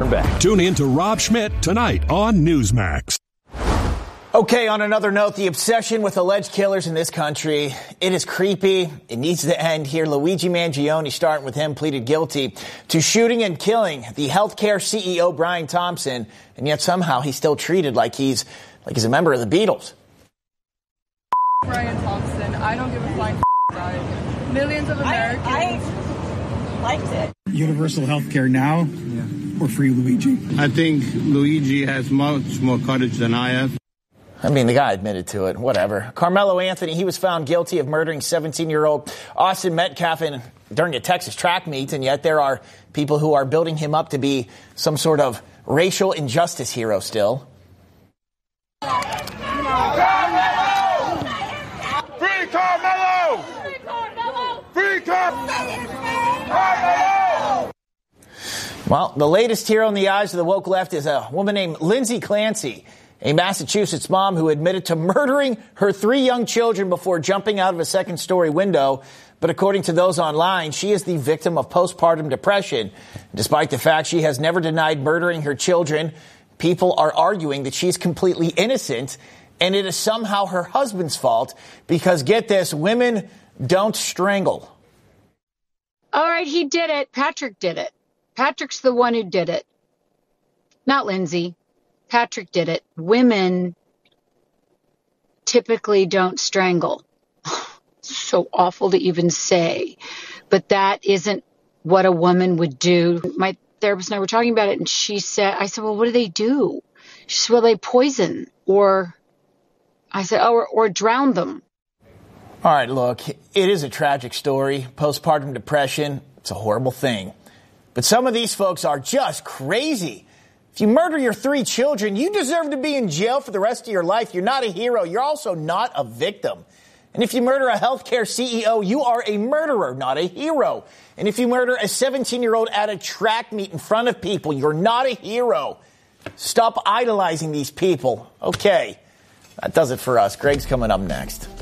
back. Tune in to Rob Schmidt tonight on Newsmax. Okay, on another note, the obsession with alleged killers in this country, it is creepy. It needs to end here. Luigi Mangione, starting with him, pleaded guilty to shooting and killing the healthcare CEO Brian Thompson, and yet somehow he's still treated like he's a member of the Beatles. Brian Thompson, I don't give a flying about. Millions of Americans. I liked it. Universal health care now or free Luigi? I think Luigi has much more courage than I have. I mean, the guy admitted to it. Whatever. Carmelo Anthony, he was found guilty of murdering 17-year-old Austin Metcalf during a Texas track meet, and yet there are people who are building him up to be some sort of racial injustice hero still. Free Carmelo! Free Carmelo! Well, the latest hero in the eyes of the woke left is a woman named Lindsay Clancy, a Massachusetts mom who admitted to murdering her 3 young children before jumping out of a second-story window. But according to those online, she is the victim of postpartum depression. Despite the fact she has never denied murdering her children, people are arguing that she's completely innocent and it is somehow her husband's fault because, get this, women don't strangle. All right, he did it. Patrick did it. Patrick's the one who did it. Not Lindsay. Patrick did it. Women typically don't strangle. So awful to even say, but that isn't what a woman would do. My therapist and I were talking about it, and I said, well, what do they do? She said, well, they poison, or I said, or drown them. All right, look, it is a tragic story. Postpartum depression, it's a horrible thing. But some of these folks are just crazy. If you murder your 3 children, you deserve to be in jail for the rest of your life. You're not a hero. You're also not a victim. And if you murder a healthcare CEO, you are a murderer, not a hero. And if you murder a 17-year-old at a track meet in front of people, you're not a hero. Stop idolizing these people. Okay, that does it for us. Greg's coming up next.